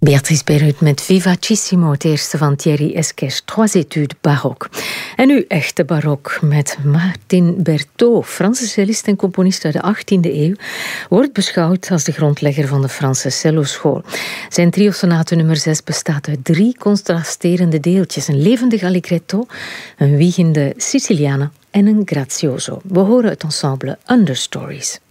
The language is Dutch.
Beatrice Beirut met Vivacissimo, het eerste van Thierry Esquèche, Trois études baroque. En nu echte barok met Martin Berthaud, Franse cellist en componist uit de 18e eeuw, wordt beschouwd als de grondlegger van de Franse celloschool. Zijn trio-sonate nummer 6 bestaat uit 3 contrasterende deeltjes: een levendig allegretto, een wiegende siciliana en een grazioso. We horen het ensemble Understories.